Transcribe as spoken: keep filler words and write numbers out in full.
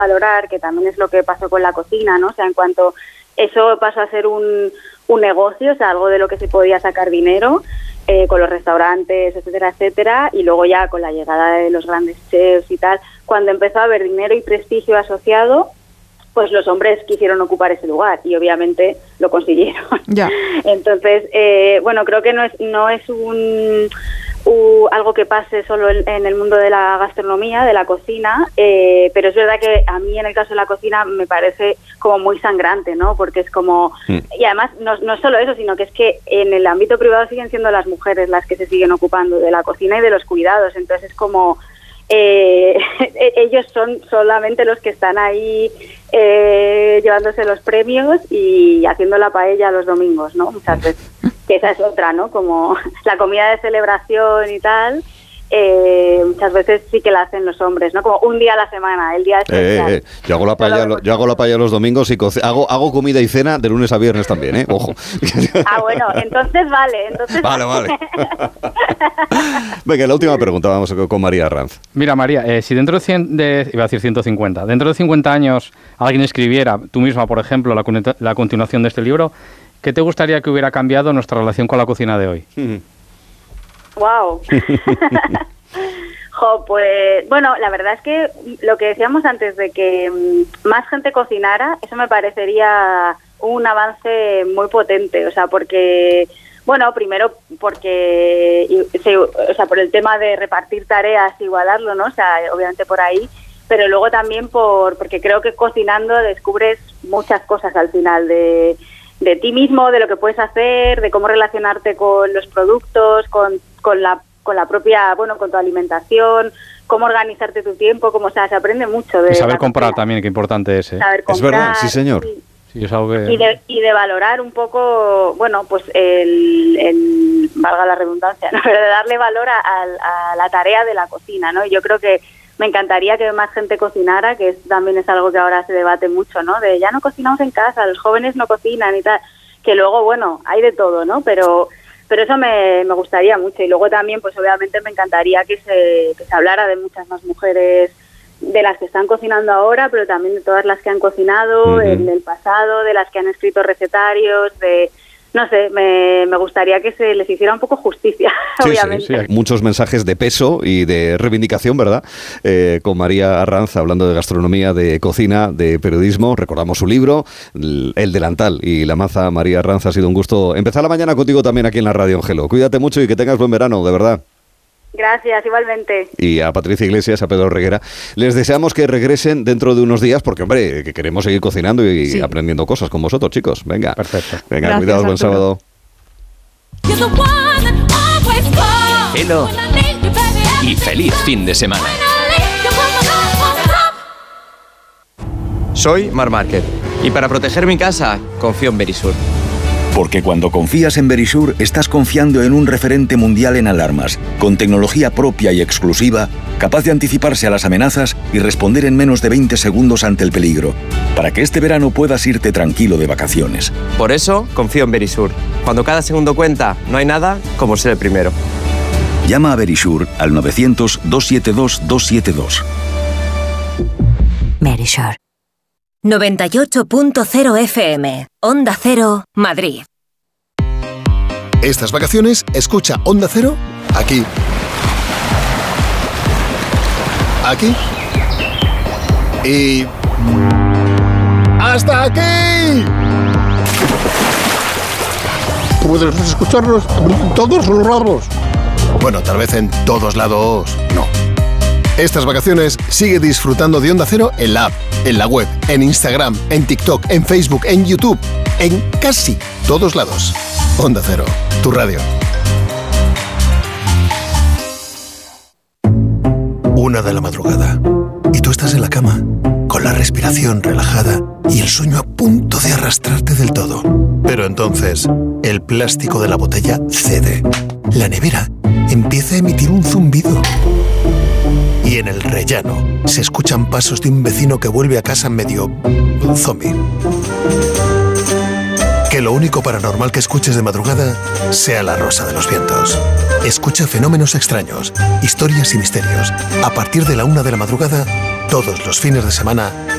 valorar, que también es lo que pasó con la cocina, ¿no? O sea, en cuanto eso pasó a ser un, un negocio, o sea, algo de lo que se podía sacar dinero, eh, con los restaurantes, etcétera, etcétera, y luego ya con la llegada de los grandes chefs y tal, cuando empezó a haber dinero y prestigio asociado, pues los hombres quisieron ocupar ese lugar y obviamente lo consiguieron. Ya. Entonces, eh, bueno, creo que no es no es un uh, algo que pase solo en, en el mundo de la gastronomía, de la cocina, eh, pero es verdad que a mí en el caso de la cocina me parece como muy sangrante, ¿no? Porque es como... Mm. Y además no, no solo eso, sino que es que en el ámbito privado siguen siendo las mujeres las que se siguen ocupando de la cocina y de los cuidados, entonces es como... Eh, ellos son solamente los que están ahí eh, llevándose los premios y haciendo la paella los domingos, ¿no? Muchas veces, que esa es otra, ¿no? Como la comida de celebración y tal, eh, muchas veces sí que la hacen los hombres, ¿no? Como un día a la semana, el día especial. Eh, eh, yo hago la paella, lo, yo hago la paella los domingos y co- hago hago comida y cena de lunes a viernes también, ¿eh? Ojo. Ah, bueno, entonces vale, entonces vale, vale. Venga, la última pregunta, vamos con María Arranz. Mira, María, eh, si dentro de, cien, de, iba a decir ciento cincuenta, dentro de cincuenta años alguien escribiera, tú misma, por ejemplo, la, la continuación de este libro, ¿qué te gustaría que hubiera cambiado nuestra relación con la cocina de hoy? Mm. Wow. Jo, pues bueno, la verdad es que lo que decíamos antes de que um, más gente cocinara, eso me parecería un avance muy potente, o sea, porque bueno, primero porque se, o sea, por el tema de repartir tareas, igualarlo, ¿no? O sea, obviamente por ahí, pero luego también por porque creo que cocinando descubres muchas cosas al final de de ti mismo, de lo que puedes hacer, de cómo relacionarte con los productos, con, con la con la propia, bueno, con tu alimentación, cómo organizarte tu tiempo, cómo, o sea, se aprende mucho de y saber la comprar cocina. También, qué importante es, ¿eh? Saber comprar, es verdad, sí señor. Sí. Sí, es algo que... y, de, y de valorar un poco, bueno, pues el, el valga la redundancia, ¿no? Pero de darle valor a, a, a la tarea de la cocina, ¿no? Y yo creo que me encantaría que más gente cocinara, que es, también es algo que ahora se debate mucho, ¿no? De ya no cocinamos en casa, los jóvenes no cocinan y tal, que luego, bueno, hay de todo, ¿no? Pero pero eso me, me gustaría mucho. Y luego también, pues obviamente me encantaría que se, que se hablara de muchas más mujeres, de las que están cocinando ahora, pero también de todas las que han cocinado uh-huh. en el pasado, de las que han escrito recetarios, de... No sé, me, me gustaría que se les hiciera un poco justicia, sí, obviamente. Sí, sí. Muchos mensajes de peso y de reivindicación, ¿verdad? Eh, con María Arranz, hablando de gastronomía, de cocina, de periodismo. Recordamos su libro, El Delantal y la maza. María Arranz, ha sido un gusto empezar la mañana contigo también aquí en la Radio Angelo. Cuídate mucho y que tengas buen verano, de verdad. Gracias, igualmente. Y a Patricia Iglesias, a Pedro Reguera, les deseamos que regresen dentro de unos días, porque, hombre, que queremos seguir cocinando y sí. aprendiendo cosas con vosotros, chicos. Venga, perfecto. Venga, Gracias, cuidado, buen Arturo. sábado. Hello y feliz fin de semana. Soy Mar Márquez y para proteger mi casa confío en Verisur. Porque cuando confías en Verisur, estás confiando en un referente mundial en alarmas, con tecnología propia y exclusiva, capaz de anticiparse a las amenazas y responder en menos de veinte segundos ante el peligro, para que este verano puedas irte tranquilo de vacaciones. Por eso confío en Verisur. Cuando cada segundo cuenta, no hay nada como ser el primero. Llama a Verisur al novecientos, doscientos setenta y dos, doscientos setenta y dos. Verisur. noventa y ocho punto cero F M, Onda Cero, Madrid. Estas vacaciones, escucha Onda Cero aquí. Aquí. Y... ¡hasta aquí! Puedes escucharnos en todos los lados. Bueno, tal vez en todos lados, no. Estas vacaciones sigue disfrutando de Onda Cero en la app, en la web, en Instagram, en TikTok, en Facebook, en YouTube, en casi todos lados. Onda Cero, tu radio. Una de la madrugada y tú estás en la cama, con la respiración relajada y el sueño a punto de arrastrarte del todo. Pero entonces, el plástico de la botella cede. La nevera empieza a emitir un zumbido. Y en el rellano se escuchan pasos de un vecino que vuelve a casa medio zombie. Que lo único paranormal que escuches de madrugada sea la rosa de los vientos. Escucha Fenómenos Extraños, historias y misterios. A partir de la una de la madrugada, todos los fines de semana,